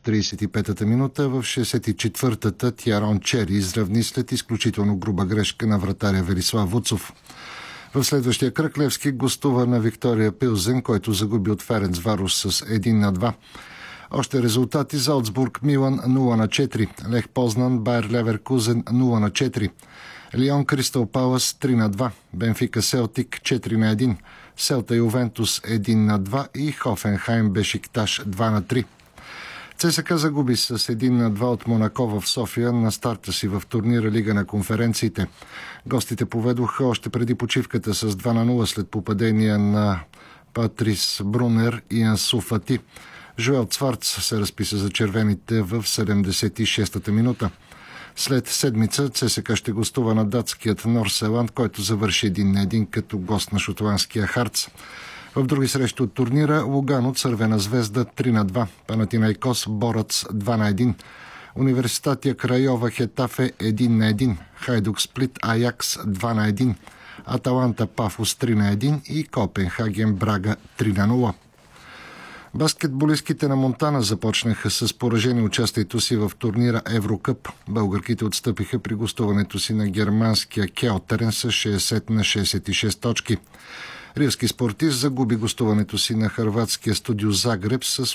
35-та минута. В 64-та Тиарон Чери изравни след изключително груба грешка на вратаря Велислав Вуцов. В следващия кръг Левски гостува на Виктория Пилзен, който загуби от Ференцварош с 1-2. Още резултати: Залцбург Милан 0-4, Лех Познан Байер Леверкузен 0-4, Лион Кристал Палас 3-2, Бенфика Селтик 4-1, Селта Ювентус 1-2 и Хофенхайм Бешикташ 2-3. ЦСКА загуби с 1-2 от Монако в София на старта си в турнира Лига на конференциите. Гостите поведоха още преди почивката с 2-0 след попадения на Патрис Брунер и Ансу Фати. Жоел Цварц се разписа за червените в 76-та минута. След седмица ЦСКА ще гостува на датският Норселанд, който завърши 1-1 като гост на шотландския Харц. В други срещи от турнира Лугано Цървена звезда 3-2, Панатинайкос Борац 2-1, Университатия Крайова Хетафе 1-1, Хайдук Сплит Аякс 2-1, Аталанта Пафос 3-1 и Копенхаген Брага 3-0. Баскетболистките на Монтана започнаха с поражение участието си в турнира Еврокъп. Българките отстъпиха при гостуването си на германския Келтерен с 60-66 точки. Ривски спортист загуби гостуването си на хърватския Студио Загреб с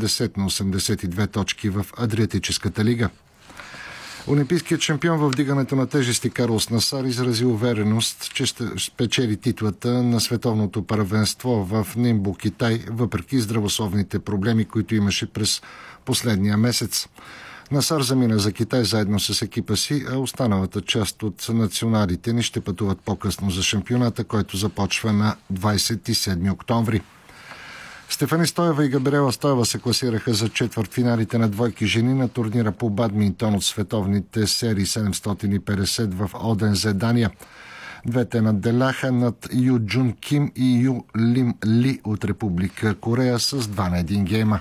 80-82 точки в Адриатическата лига. Олимпийският шампион в вдигането на тежести Карлос Насар изрази увереност, че ще спечели титлата на световното първенство в Нимбо, Китай, въпреки здравословните проблеми, които имаше през последния месец. Насар замина за Китай заедно с екипа си, а останалата част от националите ни ще пътуват по-късно за шампионата, който започва на 27 октомври. Стефани Стоева и Габриела Стоева се класираха за четвъртфиналите на двойки жени на турнира по бадминтон от световните серии 750 в Одензе, Дания. Двете надделяха над Ю Джун Ким и Ю Лим Ли от Република Корея с 2-1 гейма.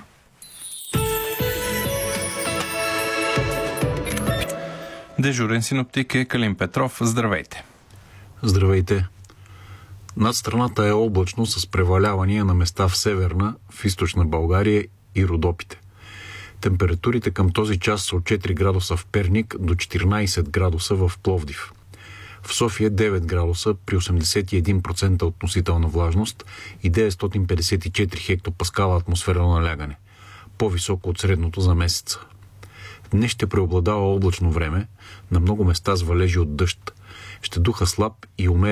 Дежурен синоптик е Калин Петров. Здравейте! Здравейте! Над страната е облачно с превалявания на места в северна, в източна България и Родопите. Температурите към този час са от 4 градуса в Перник до 14 градуса в Пловдив. В София 9 градуса при 81% относителна влажност и 954 хектопаскала атмосферно налягане, по-високо от средното за месеца. Днес ще преобладава облачно време, на много места с валежи от дъжд. Ще духа слаб и умерен